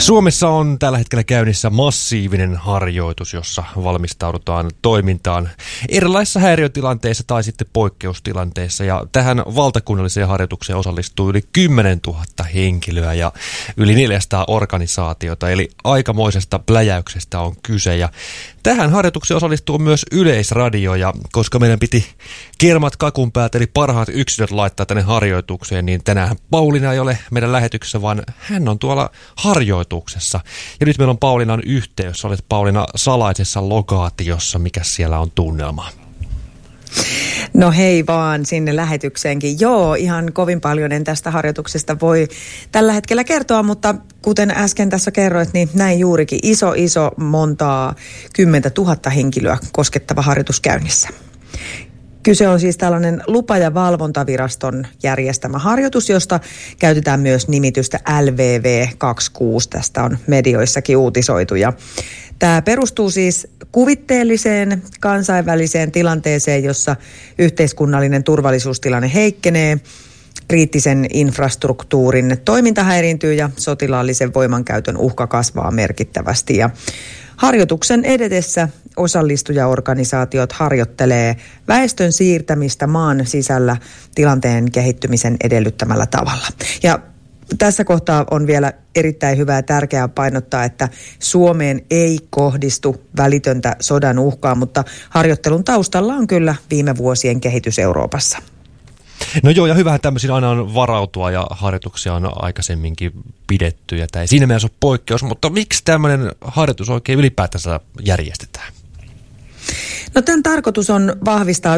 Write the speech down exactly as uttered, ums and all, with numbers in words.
Suomessa on tällä hetkellä käynnissä massiivinen harjoitus, jossa valmistaudutaan toimintaan erilaisissa häiriötilanteissa tai sitten poikkeustilanteissa. Ja tähän valtakunnalliseen harjoitukseen osallistuu yli kymmenen tuhatta henkilöä ja yli neljäsataa organisaatiota, eli aikamoisesta pläjäyksestä on kyse. Ja tähän harjoitukseen osallistuu myös Yleisradio, ja koska meidän piti kermat kakun päät, eli parhaat yksilöt laittaa tänne harjoitukseen, niin tänään Pauliina ei ole meidän lähetyksessä, vaan hän on tuolla harjoituksessa. Ja nyt meillä on Pauliinan yhteys. Olet Pauliina salaisessa lokaatiossa. Mikä siellä on tunnelma? No hei vaan sinne lähetykseenkin. Joo, ihan kovin paljon en tästä harjoituksesta voi tällä hetkellä kertoa, mutta kuten äsken tässä kerroit, niin näin juurikin iso, iso montaa kymmentä tuhatta henkilöä koskettava harjoitus käynnissä. Kyse on siis tällainen lupa- ja valvontaviraston järjestämä harjoitus, josta käytetään myös nimitystä L V V kaksikymmentäkuusi. Tästä on medioissakin uutisoitu. Ja tämä perustuu siis kuvitteelliseen kansainväliseen tilanteeseen, jossa yhteiskunnallinen turvallisuustilanne heikkenee, kriittisen infrastruktuurin toiminta häiriintyy ja sotilaallisen voimankäytön uhka kasvaa merkittävästi. Ja harjoituksen edetessä osallistujaorganisaatiot harjoittelee väestön siirtämistä maan sisällä tilanteen kehittymisen edellyttämällä tavalla. Ja tässä kohtaa on vielä erittäin hyvä ja tärkeää painottaa, että Suomeen ei kohdistu välitöntä sodan uhkaa, mutta harjoittelun taustalla on kyllä viime vuosien kehitys Euroopassa. No joo, ja hyvähän tämmöisiin aina on varautua, ja harjoituksia on aikaisemminkin pidetty, ja tämä ei siinä mielessä ole poikkeus, mutta miksi tämmöinen harjoitus oikein ylipäätänsä järjestetään? No tämän tarkoitus on vahvistaa